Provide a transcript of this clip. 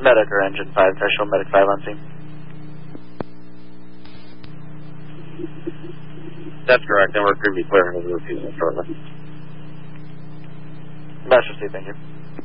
medic or engine 5, threshold medic 5 on scene. That's correct, and we're going to be clearing the refusal shortly. Master C, thank you.